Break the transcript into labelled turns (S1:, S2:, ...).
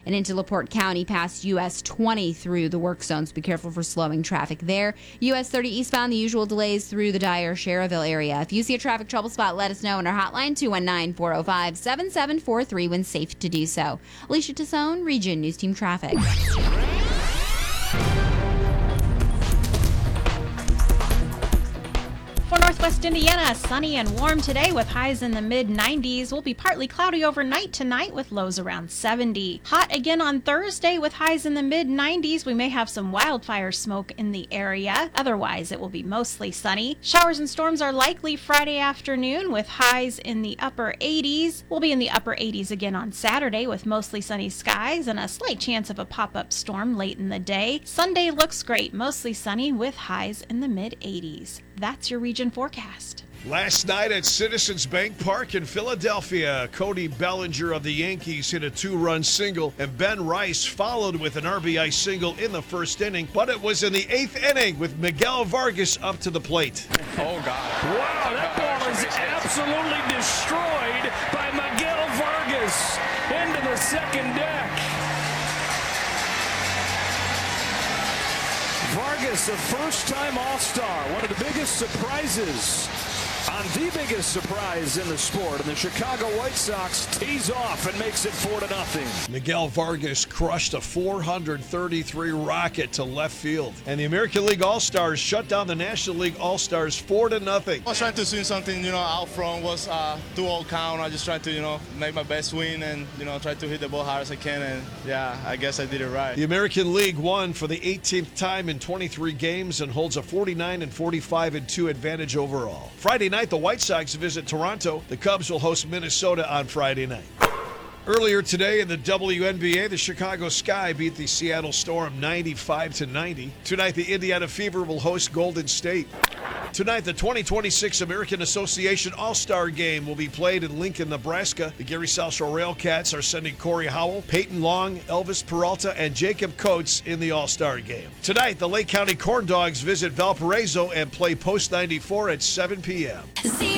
S1: and into LaPorte County past US 20 through the work zones. Be careful for slowing traffic there. US 30 eastbound, the usual delays through the Dyer-Sherrville area. If you see a traffic trouble spot, let us know on our hotline, 219-405-7743 when safe to do so. Alicia Tassone, Region News Team Traffic.
S2: For Northwest Indiana, sunny and warm today with highs in the mid-90s. Will be partly cloudy overnight tonight with lows around 70. Hot again on Thursday with highs in the mid-90s. We may have some wildfire smoke in the area. Otherwise, it will be mostly sunny. Showers and storms are likely Friday afternoon with highs in the upper 80s. We'll be in the upper 80s again on Saturday with mostly sunny skies and a slight chance of a pop-up storm late in the day. Sunday looks great, mostly sunny with highs in the mid-80s. That's your region forecast.
S3: Last night at Citizens Bank Park in Philadelphia, Cody Bellinger of the Yankees hit a 2-run single, and Ben Rice followed with an RBI single in the first inning, but it was in the 8th inning with Miguel Vargas up to the plate.
S4: Oh, God.
S5: Wow, that ball is absolutely destroyed by Miguel Vargas into the second deck. Vargas, a first-time All-Star, one of the biggest surprises on the biggest surprise in the sport, and the Chicago White Sox tees off and makes it 4-0.
S3: Miguel Vargas crushed a 433 rocket to left field, and the American League All-Stars shut down the National League All-Stars 4-0.
S6: I was trying to swing something, out front. Was 2-0 count. I just tried to, make my best swing and, try to hit the ball hard as I can, and yeah, I guess I did it right.
S3: The American League won for the 18th time in 23 games and holds a 49-45-2 advantage overall. Friday night, the White Sox visit Toronto. The Cubs will host Minnesota on Friday night. Earlier today in the WNBA, the Chicago Sky beat the Seattle Storm 95-90. Tonight, the Indiana Fever will host Golden State. Tonight, the 2026 American Association All-Star Game will be played in Lincoln, Nebraska. The Gary South Shore Railcats are sending Corey Howell, Peyton Long, Elvis Peralta, and Jacob Coates in the All-Star Game. Tonight, the Lake County Corn Dogs visit Valparaiso and play Post 94 at 7 p.m.